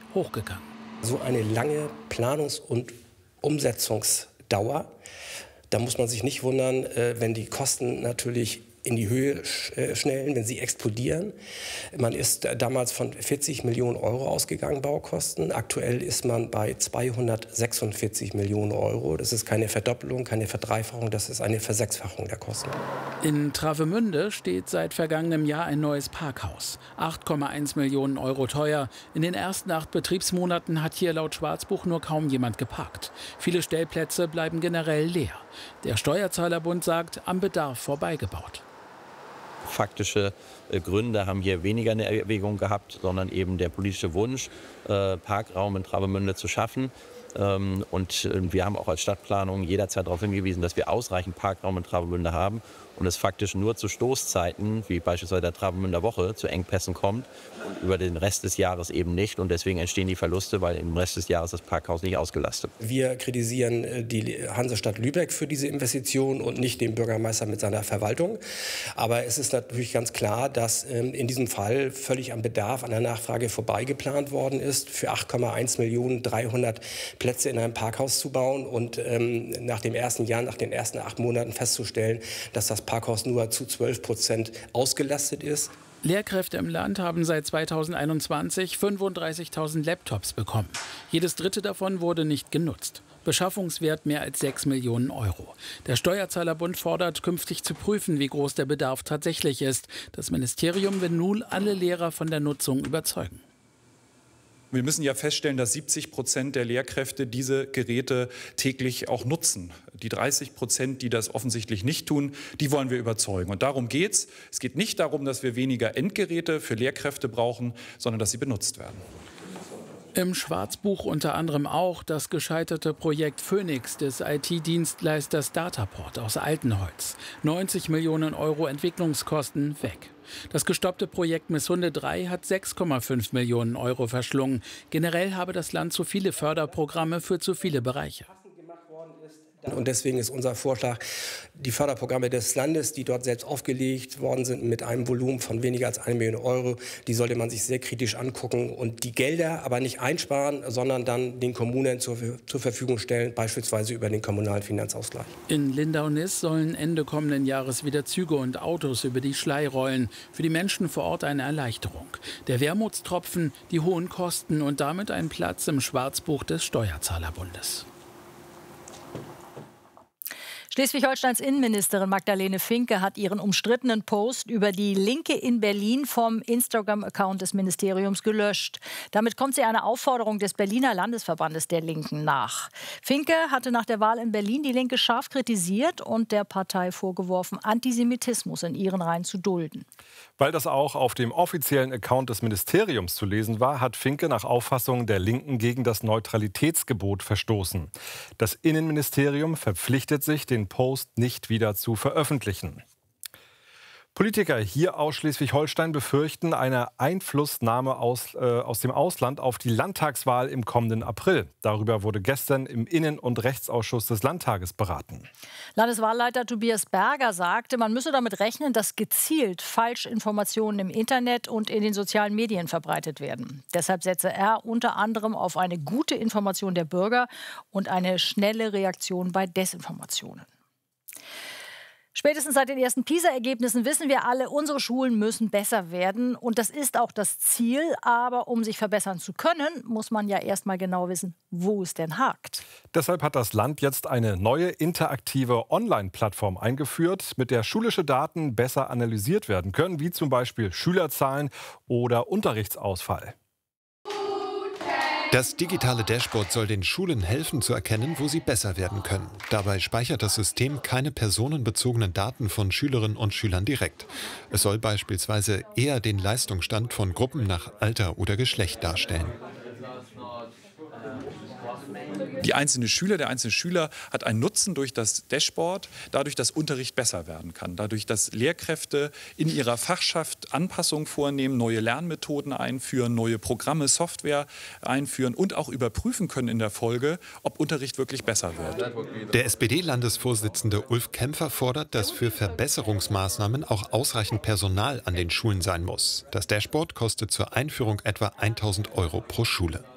hochgegangen. So eine lange Planungs- und Umsetzungsdauer, da muss man sich nicht wundern, wenn die Kosten natürlich in die Höhe schnellen, wenn sie explodieren. Man ist damals von 40 Millionen Euro ausgegangen, Baukosten. Aktuell ist man bei 246 Millionen Euro. Das ist keine Verdoppelung, keine Verdreifachung, das ist eine Versechsfachung der Kosten. In Travemünde steht seit vergangenem Jahr ein neues Parkhaus. 8,1 Millionen Euro teuer. In den ersten 8 Betriebsmonaten hat hier laut Schwarzbuch nur kaum jemand geparkt. Viele Stellplätze bleiben generell leer. Der Steuerzahlerbund sagt, am Bedarf vorbeigebaut. Faktische Gründe haben hier weniger eine Erwägung gehabt, sondern eben der politische Wunsch, Parkraum in Travemünde zu schaffen. Und wir haben auch als Stadtplanung jederzeit darauf hingewiesen, dass wir ausreichend Parkraum in Travemünde haben und es faktisch nur zu Stoßzeiten, wie beispielsweise der Travemünder Woche, zu Engpässen kommt und über den Rest des Jahres eben nicht. Und deswegen entstehen die Verluste, weil im Rest des Jahres das Parkhaus nicht ausgelastet wird. Wir kritisieren die Hansestadt Lübeck für diese Investition und nicht den Bürgermeister mit seiner Verwaltung. Aber es ist natürlich ganz klar, dass in diesem Fall völlig am Bedarf, an der Nachfrage vorbei geplant worden ist, für 8,1 Millionen 300 Plätze in einem Parkhaus zu bauen und nach dem ersten Jahr, nach den ersten 8 Monaten festzustellen, dass das Parkhaus nur zu 12% ausgelastet ist. Lehrkräfte im Land haben seit 2021 35.000 Laptops bekommen. Jedes dritte davon wurde nicht genutzt. Beschaffungswert mehr als 6 Millionen Euro. Der Steuerzahlerbund fordert, künftig zu prüfen, wie groß der Bedarf tatsächlich ist. Das Ministerium will nun alle Lehrer von der Nutzung überzeugen. Wir müssen ja feststellen, dass 70% der Lehrkräfte diese Geräte täglich auch nutzen. Die 30%, die das offensichtlich nicht tun, die wollen wir überzeugen. Und darum geht's. Es geht nicht darum, dass wir weniger Endgeräte für Lehrkräfte brauchen, sondern dass sie benutzt werden. Im Schwarzbuch unter anderem auch das gescheiterte Projekt Phoenix des IT-Dienstleisters Dataport aus Altenholz. 90 Millionen Euro Entwicklungskosten weg. Das gestoppte Projekt Misshunde 3 hat 6,5 Millionen Euro verschlungen. Generell habe das Land zu viele Förderprogramme für zu viele Bereiche. Und deswegen ist unser Vorschlag, die Förderprogramme des Landes, die dort selbst aufgelegt worden sind, mit einem Volumen von weniger als 1 Million Euro, die sollte man sich sehr kritisch angucken und die Gelder aber nicht einsparen, sondern dann den Kommunen zur Verfügung stellen, beispielsweise über den kommunalen Finanzausgleich. In Lindau-Niss sollen Ende kommenden Jahres wieder Züge und Autos über die Schlei rollen. Für die Menschen vor Ort eine Erleichterung. Der Wermutstropfen, die hohen Kosten und damit ein Platz im Schwarzbuch des Steuerzahlerbundes. Schleswig-Holsteins Innenministerin Magdalene Finke hat ihren umstrittenen Post über die Linke in Berlin vom Instagram-Account des Ministeriums gelöscht. Damit kommt sie einer Aufforderung des Berliner Landesverbandes der Linken nach. Finke hatte nach der Wahl in Berlin die Linke scharf kritisiert und der Partei vorgeworfen, Antisemitismus in ihren Reihen zu dulden. Weil das auch auf dem offiziellen Account des Ministeriums zu lesen war, hat Finke nach Auffassung der Linken gegen das Neutralitätsgebot verstoßen. Das Innenministerium verpflichtet sich, den Post nicht wieder zu veröffentlichen. Politiker hier aus Schleswig-Holstein befürchten eine Einflussnahme aus dem Ausland auf die Landtagswahl im kommenden April. Darüber wurde gestern im Innen- und Rechtsausschuss des Landtages beraten. Landeswahlleiter Tobias Berger sagte, man müsse damit rechnen, dass gezielt Falschinformationen im Internet und in den sozialen Medien verbreitet werden. Deshalb setze er unter anderem auf eine gute Information der Bürger und eine schnelle Reaktion bei Desinformationen. Spätestens seit den ersten PISA-Ergebnissen wissen wir alle, unsere Schulen müssen besser werden. Und das ist auch das Ziel. Aber um sich verbessern zu können, muss man ja erst mal genau wissen, wo es denn hakt. Deshalb hat das Land jetzt eine neue interaktive Online-Plattform eingeführt, mit der schulische Daten besser analysiert werden können, wie zum Beispiel Schülerzahlen oder Unterrichtsausfall. Das digitale Dashboard soll den Schulen helfen zu erkennen, wo sie besser werden können. Dabei speichert das System keine personenbezogenen Daten von Schülerinnen und Schülern direkt. Es soll beispielsweise eher den Leistungsstand von Gruppen nach Alter oder Geschlecht darstellen. Der einzelne Schüler hat einen Nutzen durch das Dashboard, dadurch, dass Unterricht besser werden kann. Dadurch, dass Lehrkräfte in ihrer Fachschaft Anpassungen vornehmen, neue Lernmethoden einführen, neue Programme, Software einführen und auch überprüfen können in der Folge, ob Unterricht wirklich besser wird. Der SPD-Landesvorsitzende Ulf Kämpfer fordert, dass für Verbesserungsmaßnahmen auch ausreichend Personal an den Schulen sein muss. Das Dashboard kostet zur Einführung etwa 1.000 € pro Schule.